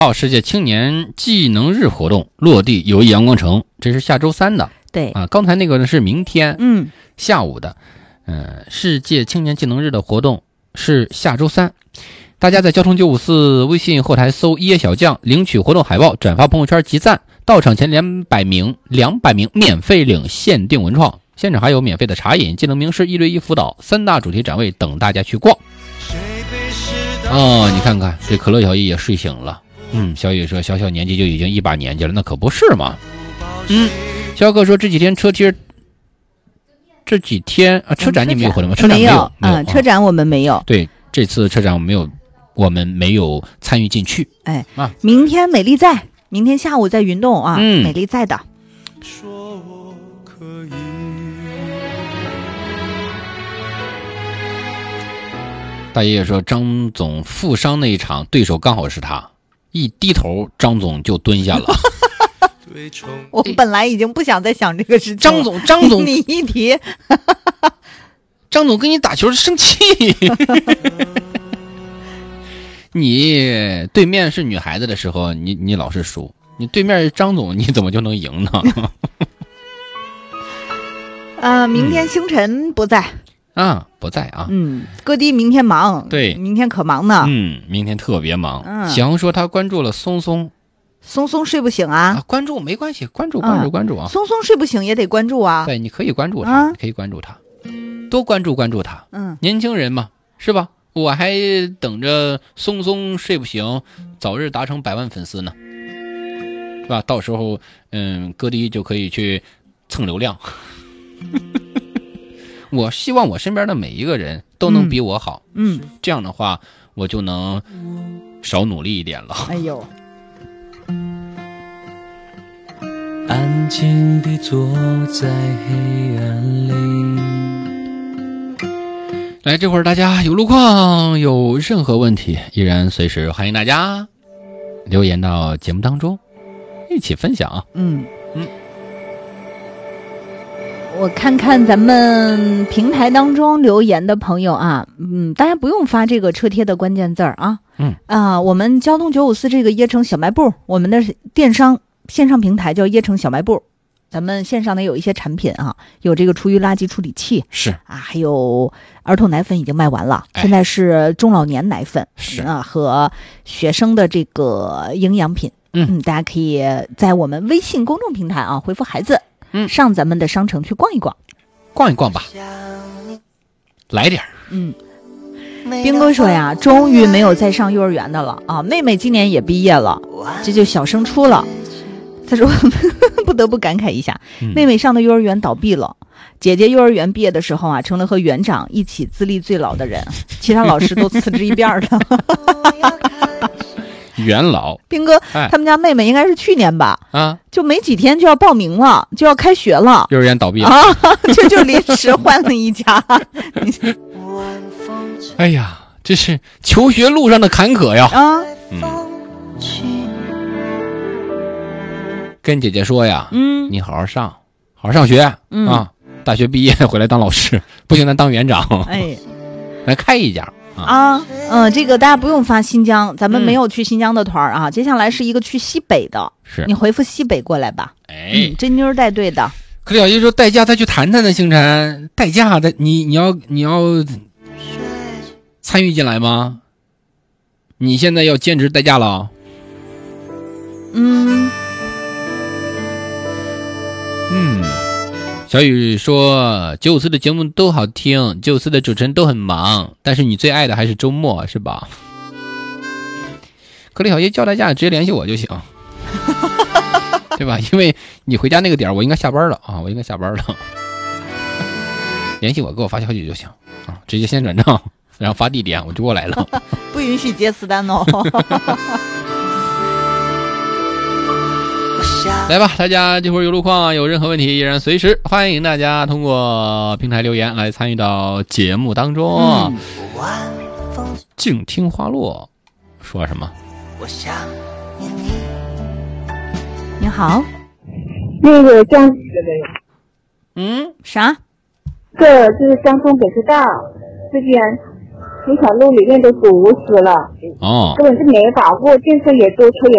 世界青年技能日活动落地友谊阳光城，这是下周3的。 对啊，刚才那个呢是明天下午的。世界青年技能日的活动是下周3。大家在交通954微信后台搜椰小将，领取活动海报，转发朋友圈集赞，到场前200名免费领限定文创，现场还有免费的茶饮、技能名师1对1辅导、3大主题展位等大家去逛。你看看这可乐小姨也睡醒了。小雨说小年纪就已经一把年纪了，那可不是嘛。肖哥说这几天车展你没有活动吗？车展没有车展我们没有。 对，这次车展我们没有参与进去。 明天美丽在，明天下午在云洞啊，美丽在的。 说我可以。 大爷爷说张总负伤那一场对手刚好是他，一低头张总就蹲下了。 我本来已经不想再想这个事情。张总你一提张总跟你打球生气。你对面是女孩子的时候你老是输，你对面是张总你怎么就能赢呢？ 明天星辰不在不在啊。 哥弟明天忙。 对， 明天可忙呢。 明天特别忙。小红说他关注了松松睡不醒啊。 关注没关系，关注啊。 松松睡不醒也得关注啊。 对，你可以关注他，可以关注他，多关注他。年轻人嘛，是吧？我还等着松松睡不醒早日达成100万粉丝呢，是吧？到时候哥弟就可以去蹭流量。我希望我身边的每一个人都能比我好。这样的话我就能少努力一点了。 哎呦， 安静地坐在黑暗里。 来，这会儿大家有路况有任何问题，依然随时欢迎大家留言到节目当中一起分享。 我看看咱们平台当中留言的朋友啊，大家不用发这个车贴的关键字啊。我们交通954这个椰城小卖部，我们的电商线上平台叫椰城小卖部，咱们线上的有一些产品啊，有这个厨余垃圾处理器是还有儿童奶粉已经卖完了，现在是中老年奶粉是和学生的这个营养品。大家可以在我们微信公众平台回复孩子，上咱们的商城去逛一逛吧，来点。 兵哥说呀，终于没有再上幼儿园的了啊！妹妹今年也毕业了，这就小升初了。他说不得不感慨一下，妹妹上的幼儿园倒闭了，姐姐幼儿园毕业的时候成了和园长一起资历最老的人，其他老师都辞职一边了。 元老兵哥，他们家妹妹应该是去年吧就没几天就要报名了，就要开学了， 幼儿园倒闭了这就临时换了一家。 哎呀，这是求学路上的坎坷呀。跟姐姐说呀，你好好上学大学毕业回来当老师，不行咱当园长，来开一家这个大家不用发新疆，咱们没有去新疆的团接下来是一个去西北的， 是你回复西北过来吧。真妞带队的。 可小姨说代驾再去谈谈呢，星辰代驾的你要参与进来吗？你现在要兼职代驾了？小雨说954的节目都好听，954的主持人都很忙，但是你最爱的还是周末，是吧？可丽小姨叫代驾直接联系我就行。对吧？因为你回家那个点我应该下班了联系我给我发消息就行直接先转账，然后发地点我就过来了。 不允许接私单哦。 来吧，大家这会儿有路况有任何问题依然随时欢迎大家通过平台留言来参与到节目当中。静听花落说什么？我想你好， 那个江啥？ 这就是江东北师大这边一条路里面都堵死了根本是没法过，电车也多，车也